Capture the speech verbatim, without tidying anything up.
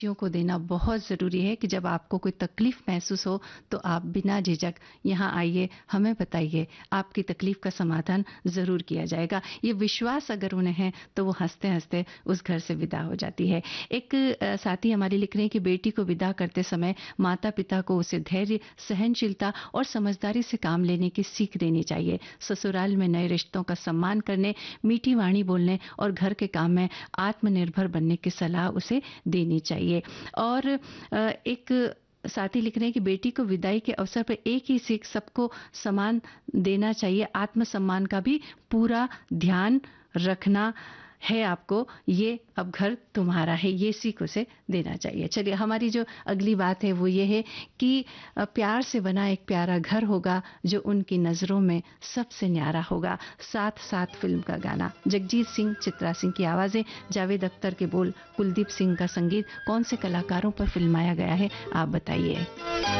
बच्चियों को देना बहुत ज़रूरी है कि जब आपको कोई तकलीफ़ महसूस हो तो आप बिना झिझक यहाँ आइए, हमें बताइए, आपकी तकलीफ़ का समाधान ज़रूर किया जाएगा। ये विश्वास अगर उन्हें है तो वो हँसते-हँसते उस घर से विदा हो जाती है। एक अ, साथी हमारी लिख रहे हैं कि बेटी को विदा करते समय माता-पिता को उसे धैर्य, सहनशीलता और समझदारी से काम लेने की सीख देनी चाहिए। ससुराल में नए रिश्तों का सम्मान करने, मीठी वाणी बोलने और घर के काम में आत्मनिर्भर बनने की सलाह उसे देनी चाहिए। और अ, एक साथी लिख रहे हैं कि बेटी को विदाई के अवसर पर एक ही सीख सबको समान देना चाहिए, आत्मसम्मान का भी पूरा ध्यान रखना है आपको, ये अब घर तुम्हारा है, ये सीख उसे देना चाहिए। चलिए, हमारी जो अगली बात है वो ये है कि अ, प्यार से बना एक प्यारा घर होगा जो उनकी नज़रों में सबसे न्यारा होगा। साथ साथ फिल्म का गाना, जगजीत सिंह, चित्रा सिंह की आवाज़ें, जावेद अख्तर के बोल, कुलदीप सिंह का संगीत, कौन से कलाकारों पर फिल्माया गया है, आप बताइए।